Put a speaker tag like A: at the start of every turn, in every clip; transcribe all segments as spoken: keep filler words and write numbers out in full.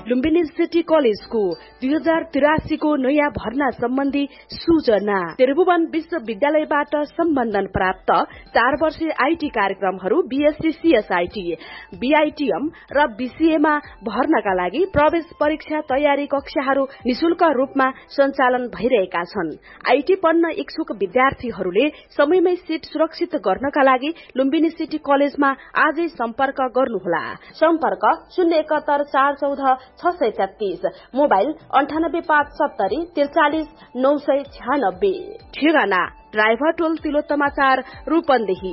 A: Lumbini city कलेजको दुई हजार तिरासीको नयाँ भर्ना सम्बन्धी सूचना। त्रिभुवन विश्वविद्यालयबाट सम्बन्धन प्राप्त चार वर्षीय आईटी कार्यक्रमहरू बीएससी सीएसआईटी, बीआईटीएम र बीसीएमा भर्नका लागि प्रवेश परीक्षा तयारी कक्षाहरू निशुल्क रूपमा सञ्चालन भइरहेका छन्। आईटी पढ्न इच्छुक विद्यार्थीहरूले समयमै सीट सुरक्षित गर्नका लागि लुम्बिनी सिटी कलेजमा आजै सम्पर्क गर्नुहोला। सम्पर्क शून्य एकहत्तर चार चौध छ सय तेत्तीस, मोबाइल अन्ठानब्बे पाँच सत्तरी त्रिचालिस नौ सय छ्यानब्बे। ठेगाना ड्राइभर टोल तिलोत्तमा चार Rupandehi.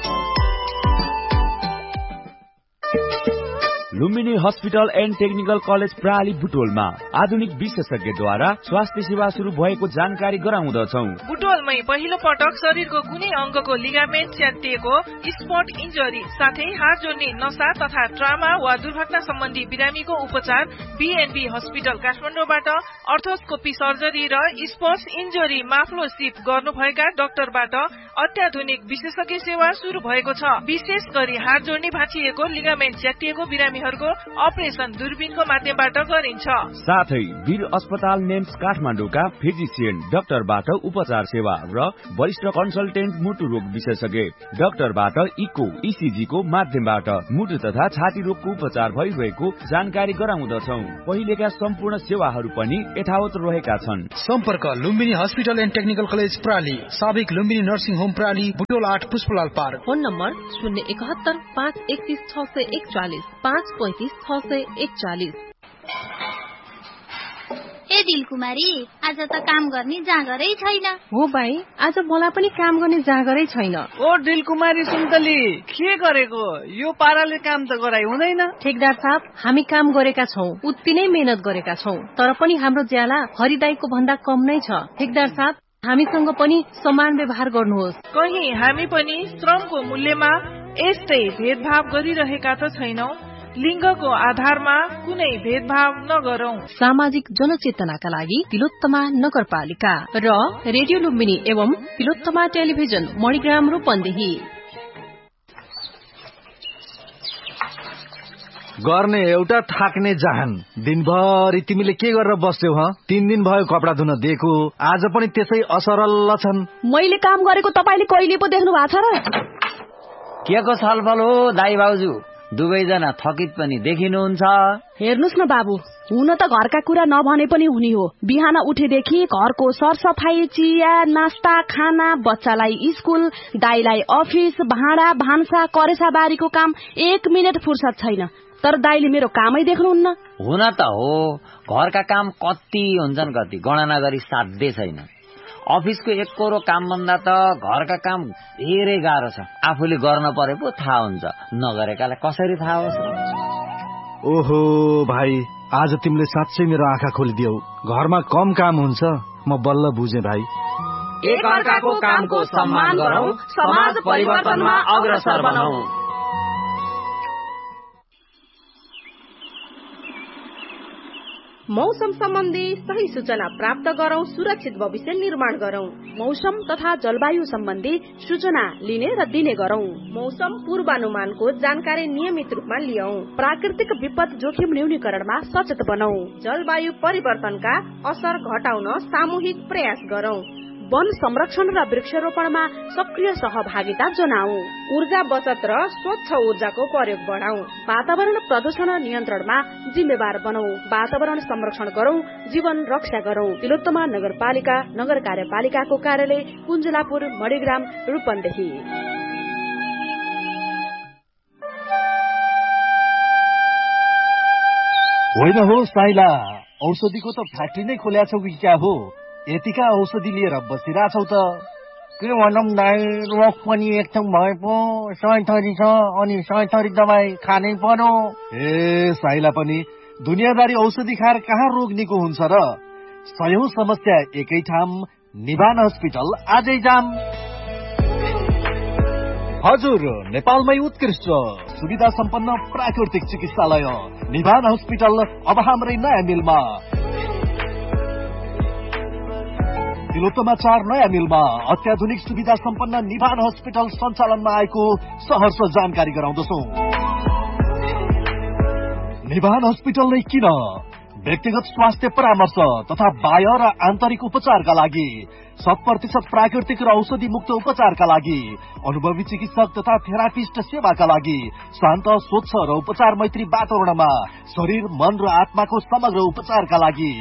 B: Lumbini hospital and technical college प्राली बुटोलमा आधुनिक विशेषज्ञद्वारा स्वास्थ्य सेवा शुरू भएको जानकारी गराउँदछौ।
C: बुटोलमै पहिलो पटक शरीरको कुनै अंगको लिगामेन्ट च्यातिएको, स्पट इन्जरी साथै हात जोड्ने नसा तथा ट्रामा वा दुर्घटना सम्बन्धी बिरामीको उपचार बीएनबी हस्पिटल काठमाडौँबाट अर्थोस्कोपी सर्जरी र स्पोर्ट्स इन्जरी माफ्लोसिप गर्नुभएका डाक्टरबाट अत्याधुनिक विशेषज्ञ सेवा शुरू भएको छ। विशेष गरी हात जोड्ने भाँचिएको, लिगामेन्ट च्यातिएको बिरामी अपरेशन दूरबीनको माध्यमबाट गरिन्छ।
B: साथै वीर अस्पताल नेम्स काठमाडौँका फिजिसियन डाक्टरबाट उपचार सेवा र वरिष्ठ कन्सल्टेन्ट मुटु रोग विशेषज्ञ डाक्टरबाट इको इसिजी को माध्यमबाट मुटु तथा छाती रोगको उपचार भइरहेको जानकारी गराउँदछौ। पहिलेका सम्पूर्ण सेवाहरू पनि यथावत रहेका छन्।
D: सम्पर्क Lumbini hospital and technical college प्राली, साबिक लुम्बिनी नर्सिङ होम प्राली, बुटोल आठ पुष्पलाल पार्क।
E: फोन नम्बर शून्य एकहत्तर पाँच एकतीस छ सय एकचालिस पाँच पैंतीस छ सय एकचालिस।
F: ए दिलकुमारी, आज त काम गर्ने जाँगरै छैन।
E: हो भाइ, आज मलाई पनि काम गर्ने जाँगरै छैन।
G: ओ दिलकुमारी सुन्तली, के गरेको? यो पाराले काम त गराइ हुँदैन।
E: ठेकदार साहब, हामी काम गरेका छौं, उत्ति नै मेहनत गरेका छौं, तर पनि हाम्रो ज्याला हरिदाईको भन्दा कम नै छ। ठेकदार साहब, हामीसँग पनि समान व्यवहार गर्नुहोस्।
C: कहीं हामी पनि श्रमको मूल्यमा यस्तै भेदभाव गरिरहेका त छैनौ। लिङ्गको आधारमा कुनै भेदभाव नगरौं।
E: सामाजिक जनचेतनाका लागि तिलोत्तमा नगरपालिका र रेडियो लुम्बिनी एवं तिलोत्तमा टेलिभिजन मणिग्राम रूपन्देही।
H: गर्ने एउटा थाक्ने जहान। दिनभरि तिमीले के गरेर बस्यौ? ह तीन दिन भयो कपडा धुन दिएको, आज पनि त्यसै असरल छन्।
A: मैले काम गरेको तपाईले कहिले पो देख्नु भएको छ र?
I: के को छलफल हो दाइ भाउजू? दुवैजना थकित पनि देखिनुहुन्छ।
A: हेर्नुस् न बाबु, हुन त घरका कुरा नभने पनि हुने हो। बिहान उठेदेखि घरको सरसफाई, चिया, नास्ता, खाना, बच्चालाई स्कुल, दाइलाई अफिस, भाँडा भान्सा, करेसा बारीको काम, एक मिनट फुर्सद छैन। तर दाइले मेरो कामै देख्नुहुन्न।
I: हुन त हो, घरका काम कति हुन्छन् कति गणना गरी साध्य छैन। अफिसको एक कोरो काम भन्दा त घरका काम धेरै गाह्रो छ। आफूले गर्न परे पो थाहा हुन्छ, नगरेकालाई कसरी थाहा होस्?
H: ओहो भाइ, आज तिमीले साँच्चै मेरो आँखा खोलिदियौ। घरमा कम काम हुन्छ, म बल्ल बुझे भाइ।
I: एक अर्काको कामको सम्मान गरौं, समाज परिवर्तनमा अग्रसर बनौं।
A: मौसम सम्बन्धी सही सूचना प्राप्त गरौं, सुरक्षित भविष्य निर्माण गरौं। मौसम तथा जलवायु सम्बन्धी सूचना लिने र दिने गरौं। मौसम पूर्वानुमानको जानकारी नियमित रूपमा लियौं। प्राकृतिक विपद जोखिम न्यूनीकरणमा सचेत बनौं। जलवायु परिवर्तनका असर घटाउन सामूहिक प्रयास गरौं। वन संरक्षण र वृक्षारोपणमा सक्रिय सहभागिता जनाऊ। ऊर्जा बचत र स्वच्छ ऊर्जाको प्रयोग बढाऊ। वातावरण प्रदूषण नियन्त्रणमा जिम्मेवार बनौ। वातावरण संरक्षण गरौं, जीवन रक्षा गरौं। तिलोत्तमा नगरपालिका नगर कार्यपालिकाको कार्यालय कुञ्जलापुर, मणिग्राम, रूपन्देही।
H: होइन हो साइला, औषधिको त फ्याक्ट्री नै खोल्या छौ कि क्या हो? यतिका औषधि लिएर बसिरहेछौ त?
J: के भनौँ दाइ, रोग पनि एकदम भए पो सयथरी छ, अनि सयथरी दबाई खानै पर्यो।
H: ए साइला पनि दुनियाँदारी औषधि खाएर कहाँ रोग निको हुन्छ र? सयौं समस्या एकै ठाम, निभान हस्पिटल आजै जाम। हजुर, नेपालमै उत्कृष्ट सुविधा सम्पन्न प्राकृतिक चिकित्सालय निभान हस्पिटल अब हाम्रै नयाँ मिलमा। तिलोत्तमा चार नयाँ मिलमा अत्याधुनिक सुविधा सम्पन्न निभान हस्पिटल सञ्चालनमा आएको सहर्ष जानकारी गराउँदछौ। निभान हस्पिटल नै किन? व्यक्तिगत स्वास्थ्य परामर्श तथा बाह्य र आन्तरिक उपचारका लागि शत प्रतिशत प्राकृतिक र औषधि मुक्त उपचारका लागि अनुभवी चिकित्सक तथा थेरापिस्ट सेवाका लागि शान्त स्वच्छ र उपचार मैत्री वातावरणमा शरीर मन र आत्माको समग्र उपचारका लागि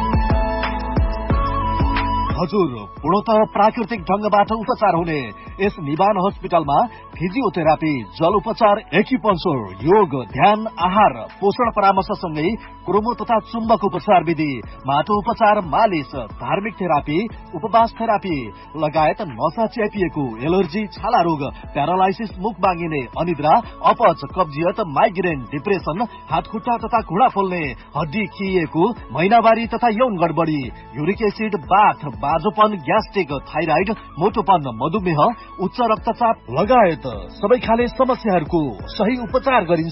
H: हजुर पूर्णतः प्राकृतिक ढंगबाट उपचार हुने यस निभान हस्पिटलमा फिजियोथेरापी, जल उपचार, एक्युपंक्चर, योग, ध्यान, आहार, पोषण परामर्श सँगै क्रोमो तथा चुम्बक उपचार विधि, माटो उपचार, मालिश, धार्मिक थेरापी, उपवास थेरापी लगायत नसा च्यापिएको, एलर्जी, छाला रोग, प्यारालाइसिस, मुख बाँगिने, अनिद्रा, अपच, कब्जियत, माइग्रेन, डिप्रेसन, हातखुट्टा तथा घुँडा पोल्ने, हड्डी खिएको, महिनावारी तथा यौन गडबडी, युरिक एसिड, बाथ, बाजोपन, ग्यास्ट्रिक, थाइराइड, मोटोपन, मधुमेह, उच्च रक्तचाप लगायत सबै खाले समस्याहरूको सही उपचार गरिन्छ।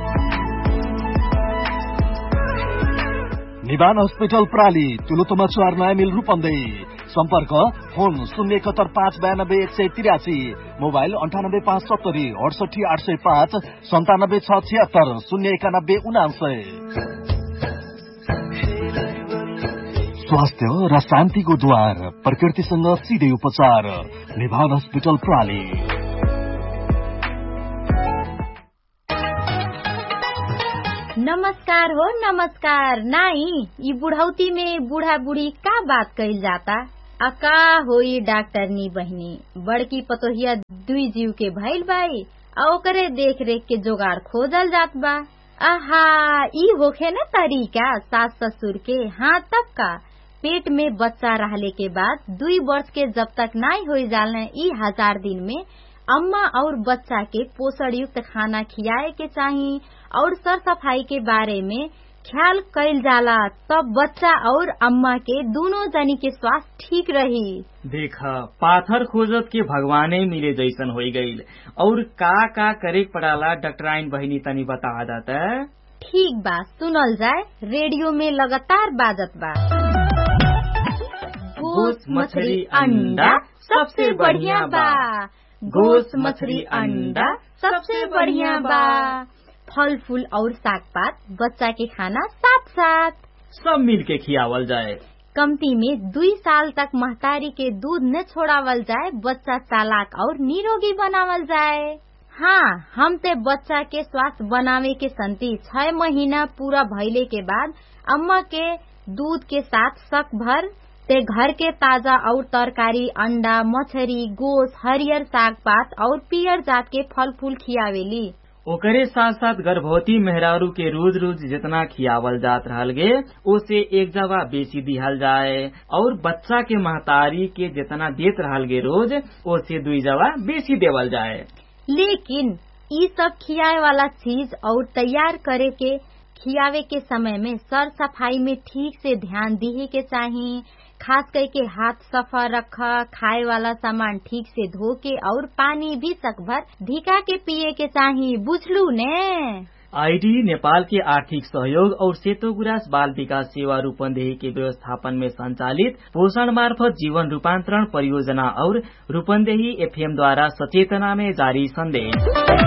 H: निभान हस्पिटल प्राली, तुलुतमा चार नयाँ मिल रूपन्देही। सम्पर्क फोन शून्य एकहत्तर पाँच बयानब्बे एक सय तिरासी, मोबाइल अन्ठानब्बे पाँच सत्तरी अडसठी आठ सय पाँच, सन्तानब्बे छ छिहत्तर शून्य एकानब्बे उनासय। स्वास्थ्य र शान्तिको द्वार, प्रकृतिसँग सिधै उपचार, निभान हस्पिटल प्राली।
K: नमस्कार हो नमस्कार। नाई ये बुढ़ौती में बूढ़ा बूढ़ी का बात कही जाता? अका होई डॉक्टरनी बहनी, बड़की पतोहिया दुई जीव के भइल बाई, आ ओकरे देख रेख के जोगाड़ खोजल जात बा। आहा, ई होखे न तरीका सास ससुर के। हाँ, तब का पेट में बच्चा रहले के बाद दुई वर्ष के जब तक नाई हो जाने ई हजार दिन में अम्मा और बच्चा के पोषण युक्त खाना खियाए के चाहिए और सर सफाई के बारे में ख्याल कैल जाला, तब बच्चा और अम्मा के दोनों जनी के स्वास्थ्य ठीक रही।
L: देखा पाथर खोजत के भगवाने मिले जैसन हो गईल। और का का करे पड़ाला डॉक्टराइन बहिनी तनी बता दाता।
K: ठीक बा, सुनल जाए। रेडियो में लगातार बाजत बा गोस मछली अंडा सबसे बढ़िया बा, गोस मछली अंडा सबसे बढ़िया बा। फल फूल और साग पात बच्चा के खाना साथ साथ
L: सब मिल के खियावल जाए।
K: कमती में दुई साल तक महतारी के दूध न छोड़ावल जाए, बच्चा चालाक और निरोगी बनावल जाए। हाँ, हम ते बच्चा के स्वास्थ्य बनावे के संति छह महीना पूरा भइले के बाद अम्मा के दूध के साथ शक भर ते घर के ताजा और तरकारी, अंडा, मछरी, गोस, हरियर साग पात और पियर जात के फल फूल खियावेली।
L: ओकरे साथ साथ गर्भवती मेहरारू के रोज रोज जितना खियावल जात रहल गे ओसे एक जवा बेची दिहल जाए, और बच्चा के महतारी के जितना देत रहल गे रोज ओसे दुई जवा बेची देवल जाए।
K: लेकिन ई सब खियाए वाला चीज और तैयार करे के खियावे के समय में सर सफाई में ठीक से ध्यान दिए के चाहिए। खास करके हाथ सफा रखा, खाए वाला सामान ठीक से धो के और पानी भी तक भर धिका के पिए के चाहिए, बुझलू ने।
L: आईडी नेपाल के आर्थिक सहयोग और सेतो गुराँस बाल विकास सेवा रूपन्देही के व्यवस्थापन में संचालित पोषण मार्फत जीवन रूपांतरण परियोजना और रूपन्देही एफएम द्वारा सचेतना में जारी संदेश।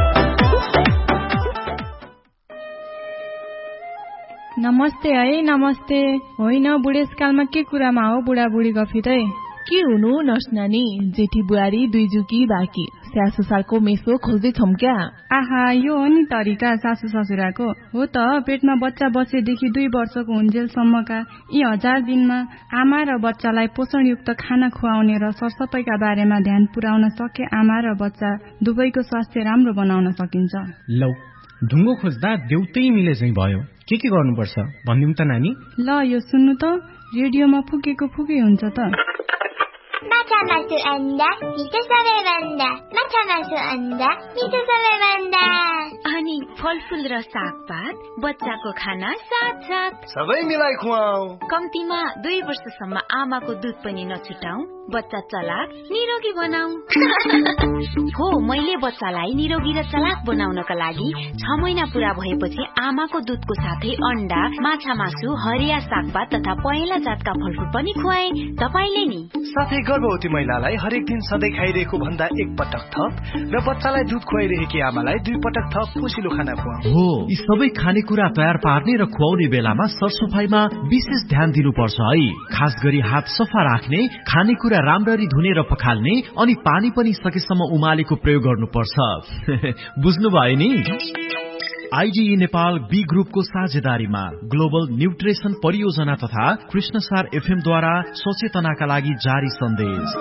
M: नमस्ते है, नमस्ते। होइन, बुढेसकालमा के कुरामा हो बुढाबुढी गफित है?
N: के हुनु नर्स नानी, जेठी बुहारी दुई जुकी बाँकी सासु ससुराको मेसो खोज्दै छौं क्या?
M: आहा, यो हो नि तरिका सासु ससुराको। हो त, पेटमा बच्चा बसेदेखि दुई वर्षको हुन्जेलसम्मका यी हजार दिनमा आमा र बच्चालाई पोषणयुक्त खाना खुवाउने र सरसफाइका बारेमा ध्यान पुर्याउन सके आमा र बच्चा दुवैको स्वास्थ्य राम्रो बनाउन सकिन्छ।
O: लौ, ढुङ्गो खोज्दा देउतै मिले चाहिँ भयो। के के गर्नुपर्छ भनिदिउँ त नानी?
M: ल, यो सुन्नु त, रेडियोमा फुकेको फुकै हुन्छ त।
P: माछा मासु अन्डा मिठो सबैभन्दा, माछा मासु अन्डा मिठो सबैभन्दा।
Q: अनि फलफूल र सागपात बच्चाको खाना साथ साथ
H: सबै मिलाई खुवाऊ।
Q: कम्तीमा दुई वर्षसम्म आमाको दुध पनि नछुटाऊ, बच्चा चलाक निरोगी बनाऊ। हो, मैले बच्चालाई निरोगी र चलाक बनाउनका लागि छ महिना पूरा भएपछि आमाको दुधको साथै अन्डा, माछा मासु, हरिया सागपात तथा पहेँला जातका फलफूल पनि खुवाए। तपाईले नि
H: साथै
R: गर्भवती महिलालाई हरेक दिन सधैँ खाइरहेको भन्दा एक पटक थप र बच्चालाई दूध खुवाइरहेकी आमालाई दुई पटक थप पोषिलो खाना खुवाऊ।
S: हो, यी सबै खानेकुरा तयार पार्ने र खुवाउने बेलामा सरसफाइमा विशेष ध्यान दिनुपर्छ है। खास गरी हात सफा राख्ने, खानेकुरा राम्ररी धुने र पखाल्ने, अनि पानी पनि सकेसम्म उमालेको प्रयोग गर्नुपर्छ। बुझ्नुभयो नि? आईजीई नेपाल बी ग्रुपको साझेदारीमा ग्लोबल न्यूट्रिसन परियोजना तथा कृष्णसार एफएम द्वारा सचेतनाका लागि जारी सन्देश।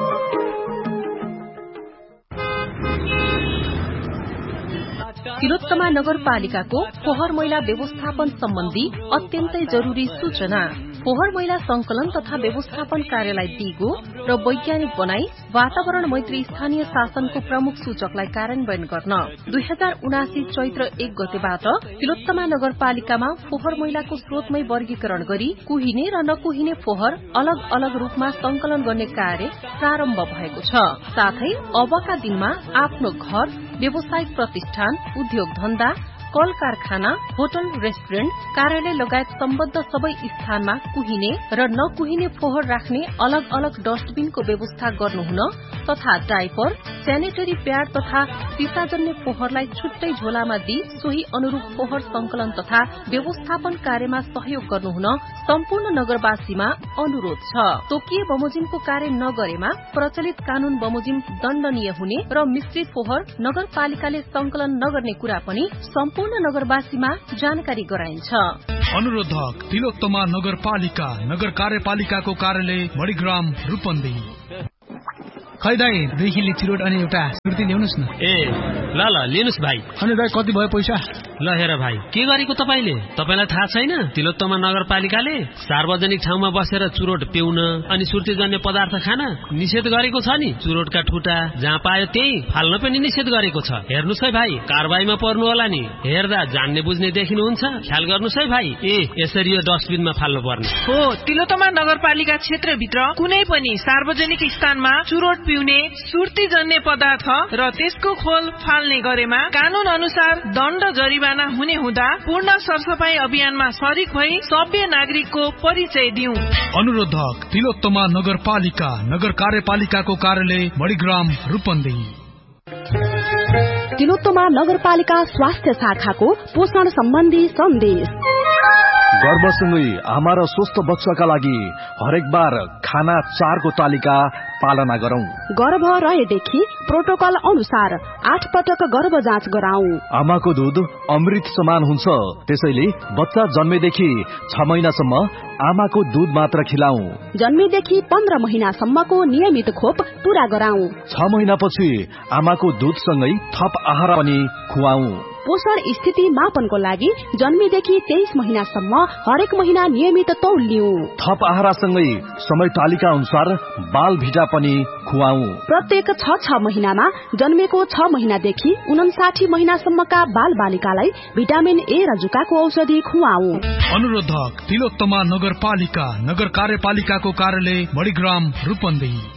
E: तिलोत्तमा नगरपालिकाको फोहोर मैला व्यवस्थापन सम्बन्धी अत्यन्तै जरूरी सूचना। फोहोर मैला संकलन तथा व्यवस्थापन कार्यलाई दिगो र वैज्ञानिक बनाई वातावरण मैत्री स्थानीय शासनको प्रमुख सूचकलाई कार्यान्वयन गर्न दुई हजार उनासी चैत्र एक गतेबाट तिलोत्तमा नगरपालिकामा फोहोर मैलाको स्रोतमै वर्गीकरण गरी कुहिने र नकुहिने फोहोर अलग अलग रूपमा संकलन गर्ने कार्य प्रारम्भ भएको छ। साथै अबका दिनमा आफ्नो घर, व्यावसायिक प्रतिष्ठान, उद्योग धन्दा, कल कारखाना, होटल, रेस्टुरेन्ट, कार्यालय लगायत सम्बद्ध सबै स्थानमा कुहिने र नकुहिने फोहोर राख्ने अलग अलग डस्टबिनको व्यवस्था गर्नुहुन तथा डाइपर, सेनेटरी प्याड तथा सिसाजन्य फोहोरलाई छुट्टै झोलामा दिई सोही अनुरूप फोहोर संकलन तथा व्यवस्थापन कार्यमा सहयोग गर्नुहुन सम्पूर्ण नगरवासीमा अनुरोध छ। तोकिए बमोजिमको कार्य नगरेमा प्रचलित कानून बमोजिम दण्डनीय हुने र मिश्रित फोहोर नगरपालिकाले संकलन नगर्ने कुरा पनि सम्पूर्ण नगरवासीमा जानकारी गराइन्छ।
D: अनुरोधक तिलोत्तमा नगरपालिका नगर कार्यपालिकाको कार्यालय मणिग्राम रूपन्देही। खै दाइ, दुई किलो चिरोट अनि एउटा सुर्ती ल्याउनुस् न।
T: ए ल ल लिनुस् भाइ।
D: अनि दाइ कति भयो पैसा?
T: ल हेर भाइ, के गरेको तपाईले? तपाईलाई थाहा छैन तिलोत्तमा नगरपालिकाले सार्वजनिक ठाउँमा बसेर चुरोट पिउन अनि सुर्तीजन्य पदार्थ खान निषेध गरेको छ नि। चुरोटका ठुटा जहाँ पायो त्यही फाल्न पनि निषेध गरेको छ। हेर्नुस् है भाइ, कारबाहीमा पर्नु होला नि। हेर्दा जान्ने बुझ्ने देखिनुहुन्छ, ख्याल गर्नुस् है भाइ। ए यसरी यो डस्टबिनमा फाल्नु पर्ने
C: हो। तिलोत्तमा नगरपालिका क्षेत्रभित्र कुनै पनि सार्वजनिक स्थानमा चुरोट पिउने, सुर्तीजन्य पदार्थ र त्यसको खोल फाल्ने गरेमा कानून अनुसार दण्ड जरिवाना हुने हुँदा पूर्ण सरसफाई अभियानमा सरिक भई सभ्य नागरिकको परिचय दिउँ।
D: अनुरोधक तिलोत्तमा नगरपालिका नगर कार्यपालिकाको कार्यालय मणिग्राम रूपन्देही।
A: तिलोत्तमा नगरपालिका स्वास्थ्य शाखाको पोषण सम्बन्धी सन्देश।
H: गर्भसँगै आमा र स्वस्थ बच्चाका लागि हरेक बार खाना चारको तालिका पालना गरौं।
A: गर्भ रहेदेखि प्रोटोकल अनुसार आठ पटक गर्भ जाँच गराऊ।
H: आमाको दूध अमृत समान हुन्छ, त्यसैले बच्चा जन्मेदेखि छ महिनासम्म आमाको दूध मात्र खिलाऊ।
A: जन्मेदेखि पन्ध्र महिनासम्मको नियमित खोप पूरा गराऊ।
H: छ महिनापछि आमाको दूधसँगै थप आहार पनि खुवाऊ।
A: पोषण स्थिति मापनको लागि जन्मेदेखि तेइस महिनासम्म हरेक महिना नियमित तौल लिऊ।
H: थप आहारसँगै समय तालिका अनुसार बाल भिटा पनि खुवाऊ।
A: प्रत्येक छ छ महिनामा जन्मेको छ महिनादेखि उनासाठी महिनासम्मका बाल बालिकालाई भिटामिन ए र जुकाको औषधि खुवाऊ।
D: अनुरोधक तिलोत्तमा नगरपालिका नगर कार्यपालिकाको कार्यालय मणिग्राम रूपन्देही।